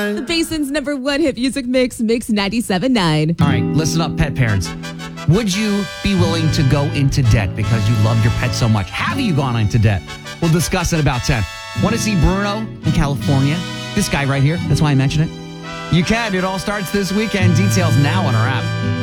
The Basin's number one hit music mix, Mix 97.9. All right, listen up, pet parents. Would you be willing to go into debt because you love your pet so much? Have you gone into debt? We'll discuss it about 10. Want to see Bruno in California? This guy right here. That's why I mentioned it. You can. It all starts this weekend. Details now on our app.